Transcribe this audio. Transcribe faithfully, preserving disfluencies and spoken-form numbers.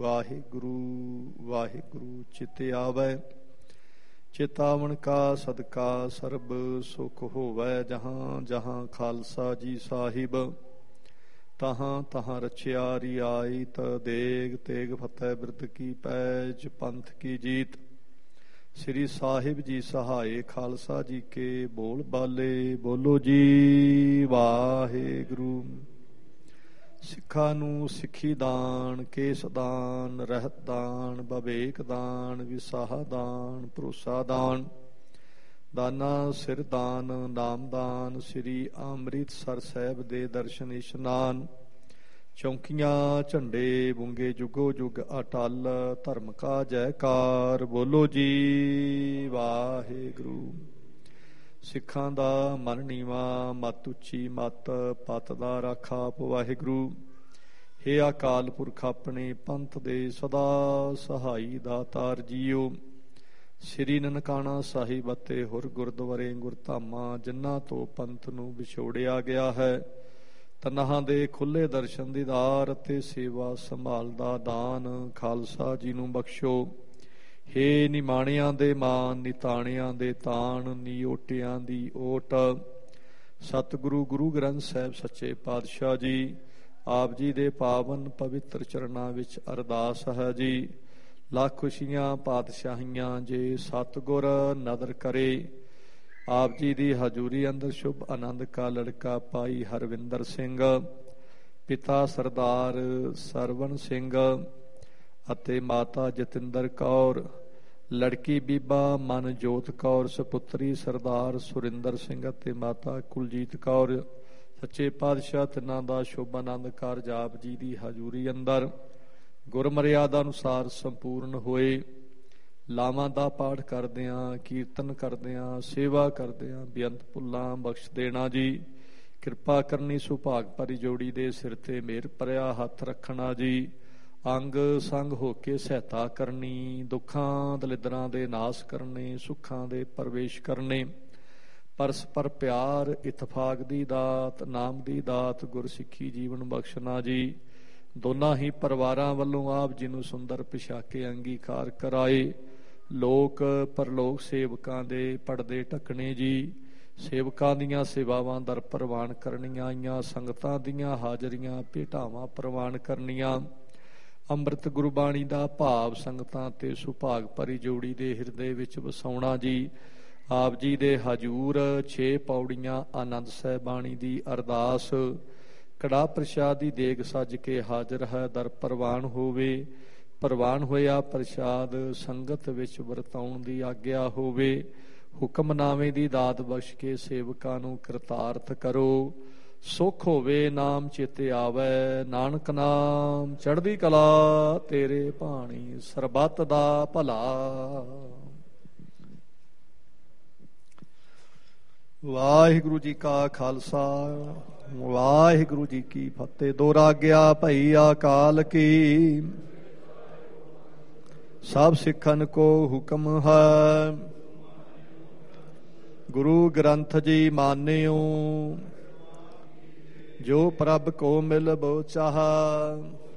ਵਾਹਿਗੁਰੂ ਵਾਹਿਗੁਰੂ। ਚਿਤ ਆਵੈ ਚੇਤਾਵਨ ਕਾ ਸਦਕਾ ਸਰਬ ਸੁਖ ਹੋਵੈ। ਜਹਾਂ ਜਹਾਂ ਖਾਲਸਾ ਜੀ ਸਾਹਿਬ ਤਹਾਂ ਤਹਾਂ ਰਚਿਆ ਰਿਆਇਤ। ਦੇਗ ਤੇਗ ਫਤਿਹ ਬਿਰਦ ਕੀ ਪੈਜ ਪੰਥ ਕੀ ਜੀਤ। ਸ੍ਰੀ ਸਾਹਿਬ ਜੀ ਸਹਾਏ ਖਾਲਸਾ ਜੀ ਕੇ ਬੋਲ ਬਾਲੇ। ਬੋਲੋ ਜੀ ਵਾਹਿਗੁਰੂ। ਸਿੱਖਾਂ ਨੂੰ ਸਿੱਖੀ ਦਾਨ, ਕੇਸ ਦਾਨ, ਰਹਿਤ ਦਾਨ, ਬਵੇਕ ਦਾਨ, ਵਿਸਾਹ ਦਾਨ, ਭਰੋਸਾ ਦਾਨ, ਦਾਨਾ ਸਿਰ ਦਾਨ, ਨਾਮ ਦਾਨ, ਸ੍ਰੀ ਅੰਮ੍ਰਿਤਸਰ ਸਾਹਿਬ ਦੇ ਦਰਸ਼ਨ ਇਸ਼ਨਾਨ, ਚੌਂਕੀਆਂ ਝੰਡੇ ਬੁੰਗੇ ਜੁਗੋ ਜੁਗ ਅਟਲ। ਧਰਮ ਕਾ ਜੈਕਾਰ। ਬੋਲੋ ਜੀ ਵਾਹਿਗੁਰੂ। ਸਿੱਖਾਂ ਦਾ ਮਨ ਨੀਵਾਂ, ਮੱਤ ਉੱਚੀ ਮੱਤ, ਪੱਤ ਦਾ ਰਾਖਾ ਆਪ ਵਾਹਿਗੁਰੂ। ਹੇ ਅਕਾਲ ਪੁਰਖ ਆਪਣੇ ਪੰਥ ਦੇ ਸਦਾ ਸਹਾਈ ਦਾਤਾਰ ਜੀਓ। ਸ੍ਰੀ ਨਨਕਾਣਾ ਸਾਹਿਬ ਅਤੇ ਹੋਰ ਗੁਰਦੁਆਰੇ ਗੁਰਧਾਮਾਂ ਜਿਨ੍ਹਾਂ ਤੋਂ ਪੰਥ ਨੂੰ ਵਿਛੋੜਿਆ ਗਿਆ ਹੈ, ਤਨਾਹਾਂ ਦੇ ਖੁੱਲ੍ਹੇ ਦਰਸ਼ਨ ਦੀਦਾਰ ਅਤੇ ਸੇਵਾ ਸੰਭਾਲ ਦਾ ਦਾਨ ਖਾਲਸਾ ਜੀ ਨੂੰ ਬਖਸ਼ੋ। ਹੇ ਨਿਮਾਣਿਆਂ ਦੇ ਮਾਨ, ਨਿਤਾਣਿਆਂ ਦੇ ਤਾਣ, ਨਿਓਟਿਆਂ ਦੀ ਓਟ। ਸਤਿਗੁਰੂ ਗੁਰੂ ਗ੍ਰੰਥ ਸਾਹਿਬ ਸੱਚੇ ਪਾਤਸ਼ਾਹ ਜੀ ਆਪ ਜੀ ਦੇ ਪਾਵਨ ਪਵਿੱਤਰ ਚਰਨਾਂ ਵਿੱਚ ਅਰਦਾਸ ਹੈ ਜੀ। ਲੱਖ ਖੁਸ਼ੀਆਂ ਪਾਤਸ਼ਾਹੀਆਂ ਜੇ ਸਤਿਗੁਰ ਨਦਰ ਕਰੇ। ਆਪ ਜੀ ਦੀ ਹਜ਼ੂਰੀ ਅੰਦਰ ਸ਼ੁਭ ਆਨੰਦ ਕਾ ਲੜਕਾ ਭਾਈ ਹਰਵਿੰਦਰ ਸਿੰਘ, ਪਿਤਾ ਸਰਦਾਰ ਸਰਵਣ ਸਿੰਘ ਅਤੇ ਮਾਤਾ ਜਤਿੰਦਰ ਕੌਰ, ਲੜਕੀ ਬੀਬਾ ਮਨਜੋਤ ਕੌਰ, ਸਪੁੱਤਰੀ ਸਰਦਾਰ ਸੁਰਿੰਦਰ ਸਿੰਘ ਅਤੇ ਮਾਤਾ ਕੁਲਜੀਤ ਕੌਰ। ਸੱਚੇ ਪਾਤਸ਼ਾਹ ਤਿੰਨਾਂ ਦਾ ਸ਼ੁਭ ਆਨੰਦ ਕਾਰਜ ਆਪ ਜੀ ਦੀ ਹਜ਼ੂਰੀ ਅੰਦਰ ਗੁਰਮਰਿਆਦਾ ਅਨੁਸਾਰ ਸੰਪੂਰਨ ਹੋਏ। ਲਾਵਾਂ ਦਾ ਪਾਠ ਕਰਦਿਆਂ, ਕੀਰਤਨ ਕਰਦਿਆਂ, ਸੇਵਾ ਕਰਦਿਆਂ ਬੇਅੰਤ ਭੁੱਲਾਂ ਬਖਸ਼ ਦੇਣਾ ਜੀ। ਕਿਰਪਾ ਕਰਨੀ ਸੁਭਾਗ ਭਰੀ ਜੋੜੀ ਦੇ ਸਿਰ ਤੇ ਮਿਹਰ ਭਰਿਆ ਹੱਥ ਰੱਖਣਾ ਜੀ। ਅੰਗ ਸੰਗ ਹੋ ਕੇ ਸਹਾਇਤਾ ਕਰਨੀ, ਦੁੱਖਾਂ ਦਲਿੱਦਰਾਂ ਦੇ ਨਾਸ ਕਰਨੇ, ਸੁੱਖਾਂ ਦੇ ਪ੍ਰਵੇਸ਼ ਕਰਨੇ। ਪਰਸਪਰ ਪਿਆਰ, ਇਤਫਾਕ ਦੀ ਦਾਤ, ਨਾਮ ਦੀ ਦਾਤ, ਗੁਰਸਿੱਖੀ ਜੀਵਨ ਬਖਸ਼ਣਾ ਜੀ। ਦੋਨਾਂ ਹੀ ਪਰਿਵਾਰਾਂ ਵੱਲੋਂ ਆਪ ਜੀ ਨੂੰ ਸੁੰਦਰ ਪਿਛਾਕੇ ਅੰਗੀਕਾਰ ਕਰਾਏ। ਲੋਕ ਪਰਲੋਕ ਸੇਵਕਾਂ ਦੇ ਪਰਦੇ ਢੱਕਣੇ ਜੀ। ਸੇਵਕਾਂ ਦੀਆਂ ਸੇਵਾਵਾਂ ਦਰ ਪ੍ਰਵਾਨ ਕਰਨੀਆਂ ਆਈਆਂ, ਸੰਗਤਾਂ ਦੀਆਂ ਹਾਜ਼ਰੀਆਂ ਭੇਟਾਵਾਂ ਪ੍ਰਵਾਨ ਕਰਨੀਆਂ। ਅੰਮ੍ਰਿਤ ਗੁਰਬਾਣੀ ਦਾ ਭਾਵ ਸੰਗਤਾਂ ਤੇ ਸੁਭਾਗ ਭਰੀ ਜੋੜੀ ਦੇ ਹਿਰਦੇ ਵਿੱਚ ਵਸਾਉਣਾ ਜੀ। ਆਪ ਜੀ ਦੇ ਹਜੂਰ ਛੇ ਪੌੜੀਆਂ ਆਨੰਦ ਸਾਹਿਬ ਬਾਣੀ ਦੀ ਅਰਦਾਸ। ਕੜਾਹ ਪ੍ਰਸ਼ਾਦ ਦੀ ਦੇਗ ਸੱਜ ਕੇ ਹਾਜ਼ਰ ਹੈ, ਦਰ ਪ੍ਰਵਾਨ ਹੋਵੇ। ਪ੍ਰਵਾਨ ਹੋਇਆ ਪ੍ਰਸ਼ਾਦ ਸੰਗਤ ਵਿੱਚ ਵਰਤਾਉਣ ਦੀ ਆਗਿਆ ਹੋਵੇ। ਹੁਕਮਨਾਮੇ ਦੀ ਦਾਤ ਬਖਸ਼ ਕੇ ਸੇਵਕਾਂ ਨੂੰ ਕਿਰਤਾਰਥ ਕਰੋ। ਸੁਖ ਹੋਵੇ ਨਾਮ ਚੇਤੇ ਆਵੈ, ਨਾਨਕ ਨਾਮ ਚੜ੍ਹਦੀ ਕਲਾ ਤੇਰੇ ਭਾਣੀ, ਸਰਬੱਤ ਦਾ ਭਲਾ। ਵਾਹਿਗੁਰੂ ਜੀ ਕਾ ਖਾਲਸਾ, ਵਾਹਿਗੁਰੂ ਜੀ ਕੀ ਫਤਿਹ। ਦੋਹਰਾ ਗਿਆ ਭਈ ਅਕਾਲ ਕੀ, ਸਭ ਸਿੱਖਨ ਕੋ ਹੁਕਮ ਹੈ। ਗੁਰੂ ਗ੍ਰੰਥ ਜੀ ਮਾਨਿਓ, ਜੋ ਪ੍ਰਭ ਕੋ ਮਿਲ ਬੋ ਚਾਹਾ।